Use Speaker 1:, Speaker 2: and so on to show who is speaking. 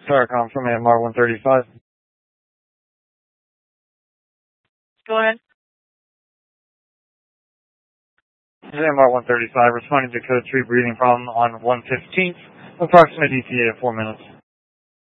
Speaker 1: Starcom from AMR 135.
Speaker 2: Go ahead.
Speaker 1: AMR 135 responding to code 3 breathing problem on 115th. Approximate ETA of 4 minutes.